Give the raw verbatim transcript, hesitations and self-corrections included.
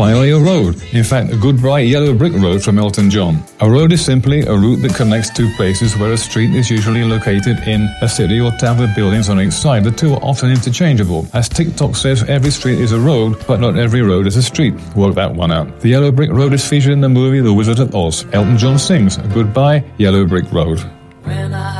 Finally, a road. In fact, a goodbye yellow brick road from Elton John. A road is simply a route that connects two places where a street is usually located in a city or town with buildings on each side. The two are often interchangeable. As TikTok says, every street is a road, but not every road is a street. Work that one out. The yellow brick road is featured in the movie The Wizard of Oz. Elton John sings Goodbye Yellow Brick Road. When I